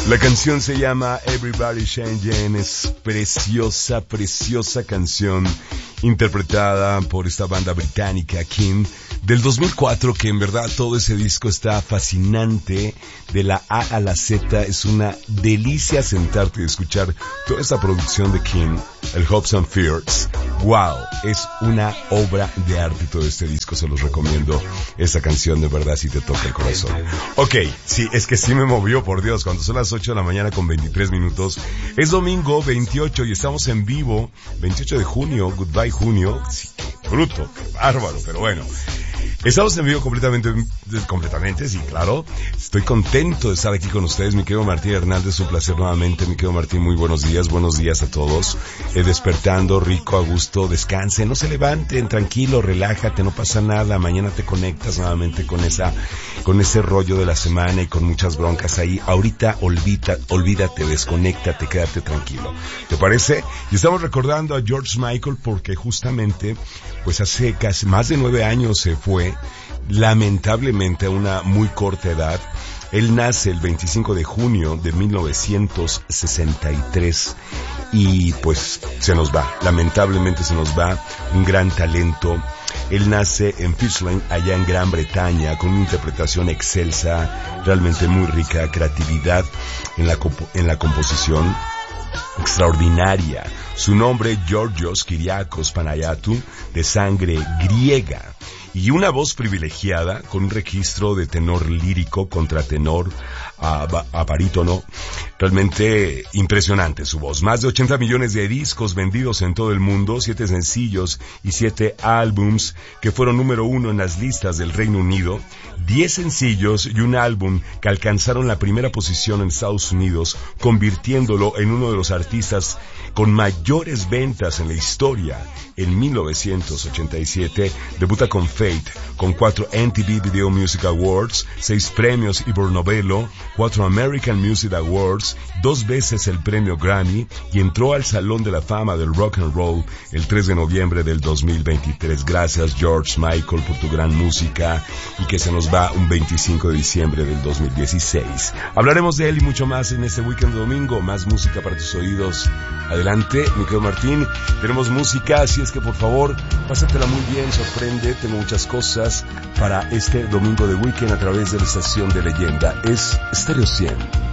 La canción se llama Everybody Changing, es preciosa, preciosa canción interpretada por esta banda británica King del 2004, que en verdad todo ese disco está fascinante, de la A a la Z, es una delicia sentarte y escuchar toda esta producción de King, el Hopes and Fears. Wow, es una obra de arte todo este disco, se los recomiendo. Esta canción de verdad sí te toca el corazón. Ok, sí, es que sí me movió, por Dios, cuando son las 8 de la mañana con 23 minutos. Es domingo 28 y estamos en vivo, 28 de junio, goodbye junio. Sí, qué bruto, qué bárbaro, pero bueno. Estamos en vivo completamente, sí, claro. Estoy contento de estar aquí con ustedes, mi querido Martín Hernández, un placer nuevamente, mi querido Martín, muy buenos días a todos. Despertando, rico, a gusto, descansen, no se levanten, tranquilo, relájate, no pasa nada, mañana te conectas nuevamente con ese rollo de la semana y con muchas broncas ahí. Ahorita olvídate, desconéctate, quédate tranquilo. ¿Te parece? Y estamos recordando a George Michael porque justamente, pues hace casi más de 9 años se fue, lamentablemente a una muy corta edad. Él nace el 25 de junio de 1963 y pues se nos va, lamentablemente se nos va, un gran talento. Él nace en Fitzroy, allá en Gran Bretaña, con una interpretación excelsa, realmente muy rica, creatividad en la composición extraordinaria. Su nombre, Georgios Kyriakos Panayiatou, de sangre griega, y una voz privilegiada con un registro de tenor lírico, contratenor, a barítono. Realmente impresionante su voz. Más de 80 millones de discos vendidos en todo el mundo, 7 sencillos y 7 álbums que fueron número 1 en las listas del Reino Unido, 10 sencillos y un álbum que alcanzaron la primera posición en Estados Unidos, convirtiéndolo en uno de los artistas con mayores ventas en la historia. En 1987 debuta con Fate, con 4 MTV Video Music Awards, 6 premios Ivor Novello, 4 American Music Awards, 2 veces el premio Grammy, y entró al Salón de la Fama del Rock and Roll el 3 de noviembre del 2023. Gracias, George Michael, por tu gran música, y que se nos va un 25 de diciembre del 2016. Hablaremos de él y mucho más en este weekend de domingo. Más música para tus oídos. Adelante, mi querido Martín. Tenemos música, así es que por favor, pásatela muy bien, sorprende. Tengo muchas cosas para este domingo de weekend a través de la estación de Leyenda. Es Stereo 100.